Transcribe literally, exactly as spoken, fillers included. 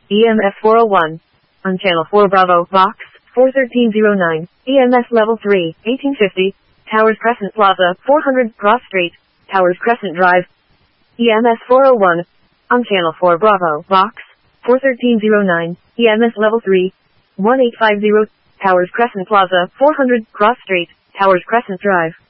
E M S four oh one. On channel four Bravo, box four thirteen oh nine. E M S level three, eighteen fifty. Towers Crescent Plaza, four hundred Cross Street, Towers Crescent Drive. E M S four oh one. On channel four Bravo, box four thirteen oh nine. E M S level three, one eight five zero. Towers Crescent Plaza, four hundred Cross Street, Towers Crescent Drive.